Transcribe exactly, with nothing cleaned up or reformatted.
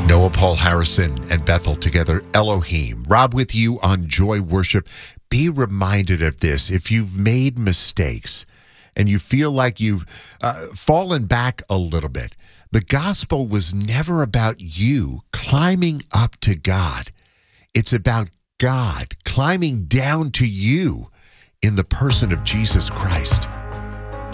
Noah Paul Harrison and Bethel together, Elohim. Rob with you on Joy Worship. Be reminded of this. If you've made mistakes and you feel like you've uh, fallen back a little bit, the gospel was never about you climbing up to God. It's about God climbing down to you in the person of Jesus Christ.